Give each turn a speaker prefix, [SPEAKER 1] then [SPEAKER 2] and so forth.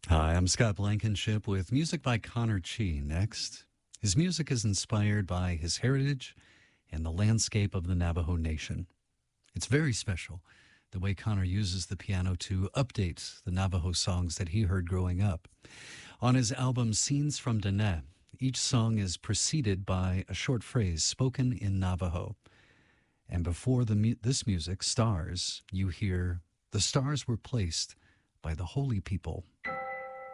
[SPEAKER 1] Hi, I'm Scott Blankenship with music by Connor Chi. Next, his music is inspired by his heritage and the landscape of the Navajo Nation. It's very special the way Connor uses the piano to update the Navajo songs that he heard growing up. On his album Scenes from Dene, each song is preceded by a short phrase spoken in Navajo. And before this music, Stars, you hear, the stars were placed by the holy people.